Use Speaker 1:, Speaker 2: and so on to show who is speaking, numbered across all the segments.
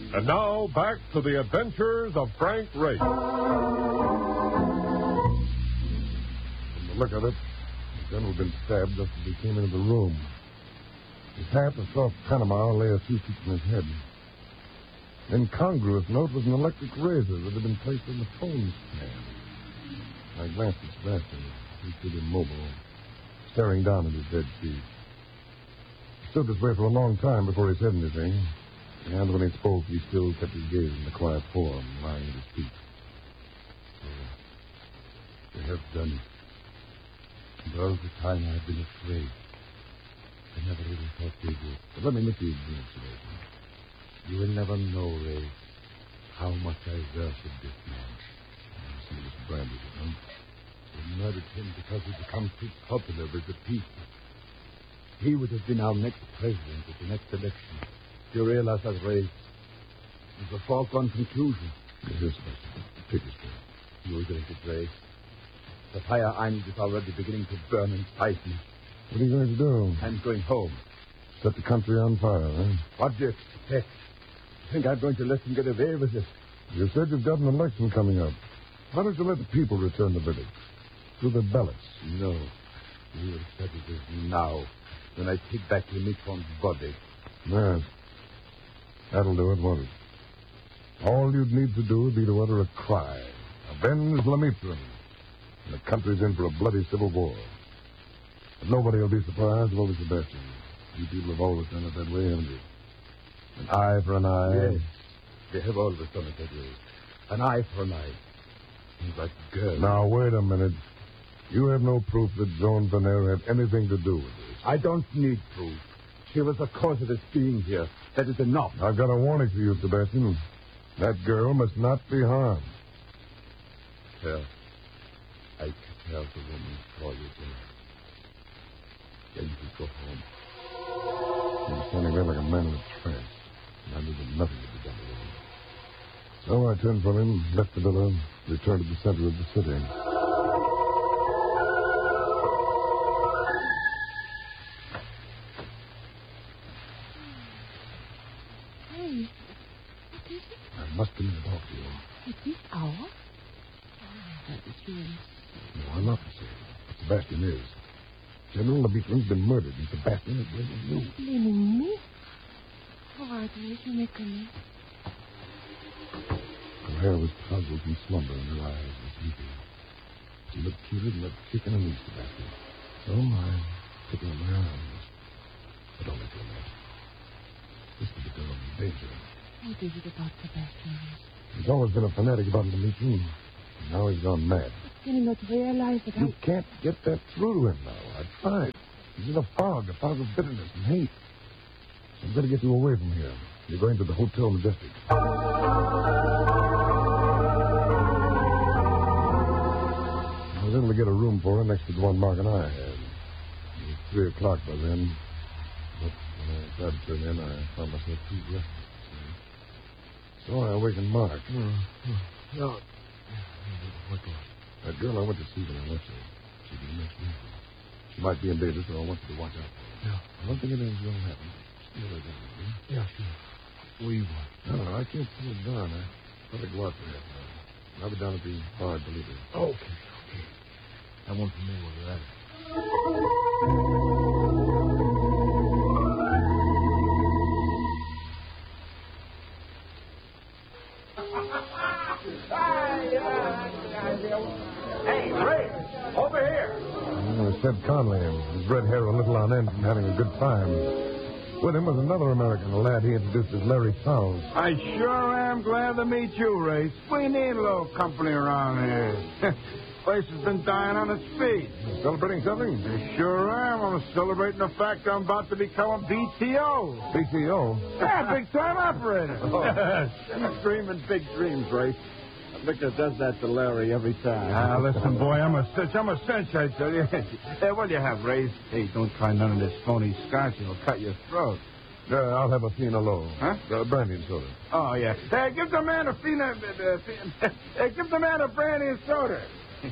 Speaker 1: And now, back to the adventures of Frank Race.
Speaker 2: From the look of it, the general had been stabbed just as he came into the room. His hat, a soft Panama, lay a few feet from his head. An incongruous note was an electric razor that had been placed in the phone stand. I glanced at Sebastian. He stood immobile, staring down at his dead feet. He stood this way for a long time before he said anything. And when he spoke, he still kept his gaze on the quiet form lying at his feet.
Speaker 3: They have done it. And all the time I have been afraid. I never really thought they would.
Speaker 2: But let me make you a drink, Sebastian.
Speaker 3: You will never know, Ray, how much I worship this man.
Speaker 2: Some of this brandy, huh?
Speaker 3: They murdered him because he became too popular with the people. He would have been our next president at the next election. Do you realize that, Ray? It's a foregone conclusion.
Speaker 2: Yes, Sebastian. Take this drink.
Speaker 3: You will drink it, Ray. The fire I need is already beginning to burn inside me.
Speaker 2: What are you going to do?
Speaker 3: I'm going home.
Speaker 2: Set the country on fire, huh?
Speaker 3: What do you expect? You think I'm going to let them get away with it?
Speaker 2: You said you've got an election coming up. Why don't you let the people return the verdict? Through their ballots.
Speaker 3: No. We will settle this now, when I take back Lemitron's body.
Speaker 2: Yes. That'll do it, won't it? All you'd need to do would be to utter a cry. Avenge Lemitron. And the country's in for a bloody civil war. But nobody will be surprised, only Sebastian. You people have always done it that way, haven't you? An eye for an eye.
Speaker 3: Yes. They have always done it that way. An eye for an eye. And that girl.
Speaker 2: Now, wait a minute. You have no proof that Joan Venner had anything to do with this.
Speaker 3: I don't need proof. She was the cause of us being here. That is enough.
Speaker 2: I've got a warning for you, Sebastian. That girl must not be harmed.
Speaker 3: Tell. I can tell the woman call you there. Then you go home.
Speaker 2: He was standing there like a man in a trance. And I knew that nothing could be done with him. So I turned from him, left the villa, returned to the center of the city.
Speaker 4: Hey, what is it?
Speaker 2: I must come in and talk to you.
Speaker 4: At this hour? Oh, that is really...
Speaker 2: No, I'm not to say but Sebastian is. General Lemitron's been murdered, and Sebastian is blaming you.
Speaker 4: Blaming me? All right, Ray, you may come in.
Speaker 2: Her hair was puzzled from slumber, and her eyes were sleepy. She looked cuter than a chicken and meat, Sebastian. So I took her in my arms. But don't let her know. This is the girl in danger.
Speaker 4: What is it about Sebastian?
Speaker 2: He's always been a fanatic about Lemitron. And now he's gone mad.
Speaker 4: Can you not realize that
Speaker 2: You can't get that through to him now. I tried. He's in a fog of bitterness and hate. I'm going to get you away from here. You're going to the Hotel Majestic. I was able to get a room for her next to the one Mark and I had. It was 3 o'clock by then. But when I tried to turn in, I found myself too restless. So I awakened Mark.
Speaker 3: No. What was?
Speaker 2: That girl I went to see when I left her. She didn't make me. She might be in danger, so I want you to watch out for her.
Speaker 3: Yeah.
Speaker 2: I don't think anything's going to happen. Steal her down, will you?
Speaker 3: Yeah, sure. We won.
Speaker 2: No, I can't pull it down. I better go out for half an hour. I'll be down at the bar at the Libre.
Speaker 3: Okay. I want to know where you're at.
Speaker 5: Hey, Ray, over here.
Speaker 2: Seb Conley, his red hair a little on end and having a good time. With him was another American, a lad he introduced as Larry Fowles.
Speaker 5: I sure am glad to meet you, Ray. We need a little company around here. Place has been dying on its feet.
Speaker 2: Celebrating something?
Speaker 5: I sure am. I'm celebrating the fact I'm about to become a BTO.
Speaker 2: BTO?
Speaker 5: Yeah, big-time operator.
Speaker 2: Oh.
Speaker 5: He's dreaming big dreams, Ray. Victor does that to Larry every time.
Speaker 6: Ah, listen, boy, I'm a cinch, I tell you.
Speaker 5: Hey, what do you have, Ray?
Speaker 6: Hey, don't try none of this phony scotch. It'll cut your throat.
Speaker 2: I'll have a Fina Low.
Speaker 5: Huh?
Speaker 2: Brandy and soda.
Speaker 5: Oh, yeah. Hey, give the man a Fina... give the man a brandy and soda.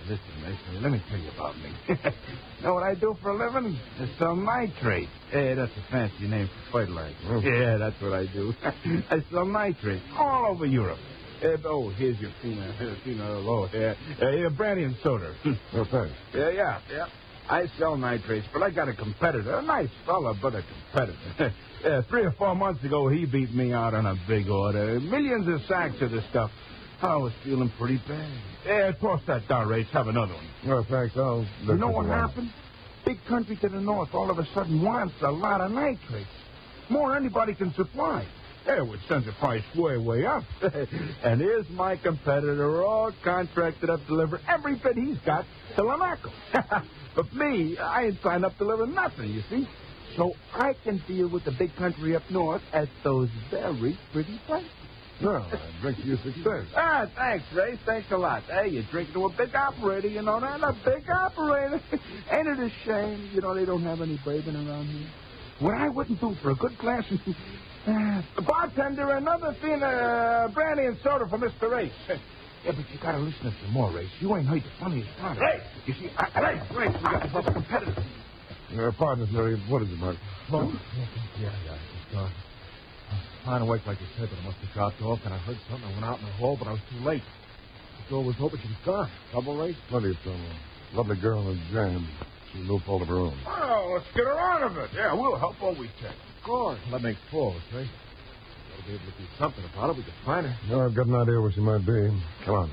Speaker 5: listen, Mason, let me tell you about me. Know what I do for a living? I sell nitrate. That's a fancy name for fertilizer.
Speaker 2: Oh.
Speaker 5: Yeah, that's what I do. I sell nitrate all over Europe. Here's your female. Here, brandy and soda.
Speaker 2: Oh, thanks.
Speaker 5: Yeah. I sell nitrates, but I got a competitor. A nice fella, but a competitor. 3 or 4 months ago, he beat me out on a big order. Millions of sacks of the stuff. I was feeling pretty bad. Toss that down, Race. Have another one.
Speaker 2: Oh, thanks.
Speaker 5: You know what happened? Big country to the north all of a sudden wants a lot of nitrates. More than anybody can supply. Which sends the price way up. And here's my competitor all contracted up to deliver every bit he's got to Lanaco. But me, I ain't signed up to deliver nothing, you see. So I can deal with the big country up north at those very pretty prices.
Speaker 2: Well, I drink to your success.
Speaker 5: Thanks, Ray. Thanks a lot. Hey, you're drinking to a big operator, you know that? A big operator. Ain't it a shame, they don't have any bourbon around here? What I wouldn't do for a good glass of... bartender, another thin brandy and soda for Mr. Race. Yeah, but you gotta listen to some more, Race. You ain't heard the funniest part. Race! You see, Race, we got yourself a competitor.
Speaker 2: Pardon us, Larry. What is it, Mark?
Speaker 3: Oh, yeah. Just trying to wake like you said, but I must have dropped off, and I heard something. I went out in the hall, but I was too late. The door was open. She was gone. Trouble, Race?
Speaker 2: Plenty of trouble. Lovely girl in a jam. She's no fault of her own.
Speaker 5: Oh, let's get her out of it. Yeah, we'll help all we can.
Speaker 3: Of course. That makes 4 of us, Race. Gotta be able to do something about it. We can find her.
Speaker 2: No, I've got an idea where she might be. Come on.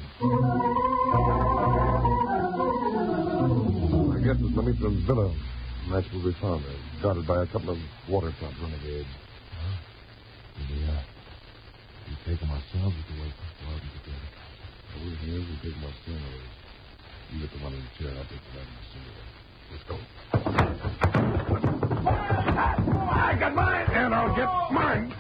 Speaker 2: I guess it's Lemitran's villa. And that's where we found her, guarded by a couple of waterfront renegades.
Speaker 3: We take them ourselves or do we go out and together?
Speaker 2: We're here. We take my son away. You get the one in the chair. I'll take the man in the cigarette. Let's go.
Speaker 5: I got mine, and I'll get mine.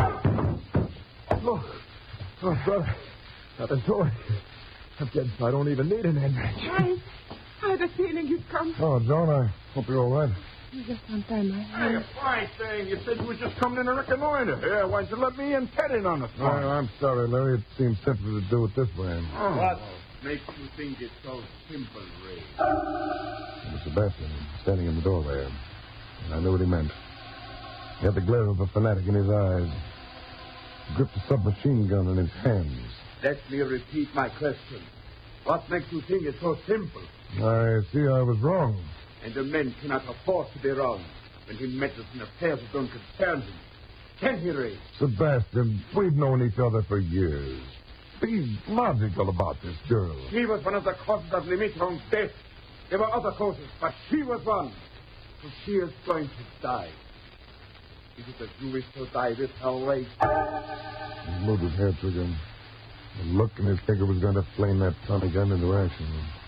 Speaker 3: Look. Oh, brother. Nothing to it. I'm getting so I don't even need an end wrench.
Speaker 4: I had a feeling you'd come.
Speaker 2: Oh, John, I hope you're all right.
Speaker 4: You just untie my
Speaker 5: Hey,
Speaker 4: hand.
Speaker 5: a fine thing. You said you were just coming in to reconnoiter. Yeah, why'd you let me and Ted in on the
Speaker 2: Oh,
Speaker 5: phone?
Speaker 2: I'm sorry, Larry. It seems simpler to do it this way.
Speaker 5: What makes you think it's so simple, Ray?
Speaker 2: It was Sebastian standing in the doorway. And I knew what he meant. He had the glare of a fanatic in his eyes. He gripped a submachine gun in his hands.
Speaker 6: Let me repeat my question. What makes you think it's so simple?
Speaker 2: I see I was wrong.
Speaker 6: And a man cannot afford to be wrong when he meddles in affairs that don't concern him. Can he, Ray?
Speaker 2: Sebastian, we've known each other for years. Be logical about this girl.
Speaker 6: She was one of the causes of Lemitron's death. There were other causes, but she was one. So she is going to die. Is it that you wish to die this how, Ray?
Speaker 2: He moved his hair trigger. The look in his finger was going to flame that Tommy gun into action.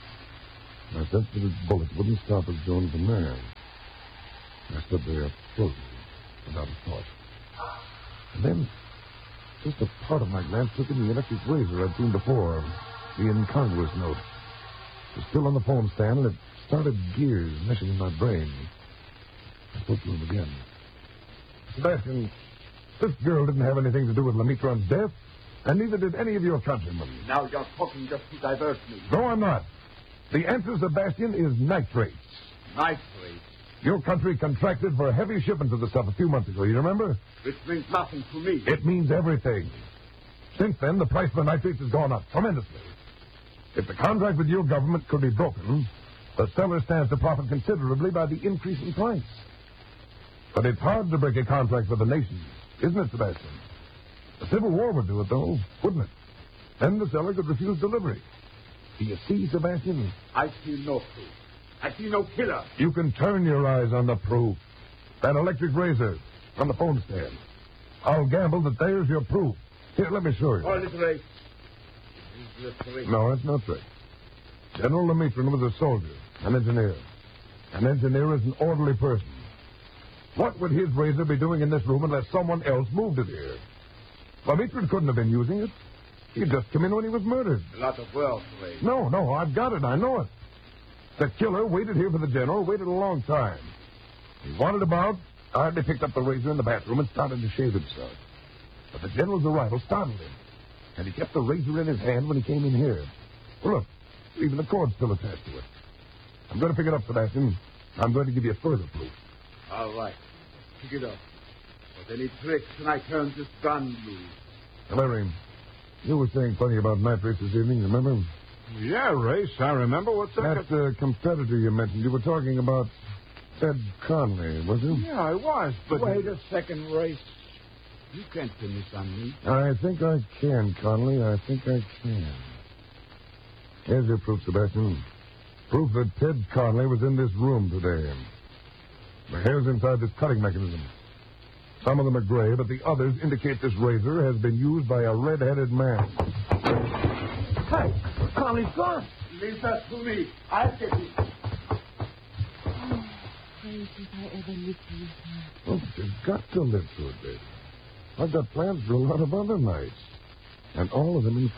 Speaker 2: I sensed that his bullet wouldn't stop us going from there. I stood there frozen, without a thought. And then, just a part of my glance took in the electric razor I'd seen before. The incongruous note. It was still on the phone stand, and it started gears meshing in my brain. I spoke to him again. Sebastian, this girl didn't have anything to do with Lemitron's death, and neither did any of your countrymen.
Speaker 6: Now you're talking just to divert me.
Speaker 2: No, I'm not. The answer, Sebastian, is nitrates.
Speaker 6: Nitrate,
Speaker 2: Your country contracted for heavy shipments of the stuff a few months ago. You remember?
Speaker 6: which means nothing to me.
Speaker 2: It means everything. Since then, the price for nitrates has gone up tremendously. If the contract with your government could be broken, the seller stands to profit considerably by the increase in price. But it's hard to break a contract with a nation, isn't it, Sebastian? The Civil War would do it, though, wouldn't it? Then the seller could refuse delivery. Do you see, Sebastian?
Speaker 6: I see no proof. I see no killer.
Speaker 2: You can turn your eyes on the proof. That electric razor on the phone stand. I'll gamble that there's your proof. Here, let me show you.
Speaker 6: Hold it, Ray. Is this the ring?
Speaker 2: No, that's not right. General Lemitran was a soldier, an engineer. An engineer is an orderly person. What would his razor be doing in this room unless someone else moved it here? Lemitran couldn't have been using it. He just come in when he was murdered.
Speaker 6: A lot of wealth, Ray.
Speaker 2: No, I've got it. I know it. The killer waited here for the general, waited a long time. He wandered about, hardly picked up the razor in the bathroom and started to shave himself. But the general's arrival startled him, and he kept the razor in his hand when he came in here. Well, look, Even the cord's still attached to it. I'm going to pick it up, Sebastian. I'm going to give you further proof.
Speaker 3: All right. Pick it up. But any tricks, and I turn this gun loose.
Speaker 2: Larry, you were saying plenty about night race this evening, remember?
Speaker 1: Yeah, Race, I remember. What's that?
Speaker 2: That competitor you mentioned, you were talking about Ted Conley, was you?
Speaker 1: Yeah, I was, but...
Speaker 3: Wait a second, Race. You can't pin this on me.
Speaker 2: I think I can, Conley. I think I can. Here's your proof, Sebastian. Proof that Ted Conley was in this room today. The hairs inside this cutting mechanism. Some of them are gray, but the others indicate this razor has been used by a red-headed man.
Speaker 5: Hey, Conley's gone.
Speaker 6: Leave that to me. I'll get it.
Speaker 4: Oh, Ray, did I ever live to you, sir?
Speaker 2: Oh, you've got to live through it, baby. I've got plans for a lot of other nights. And all of them in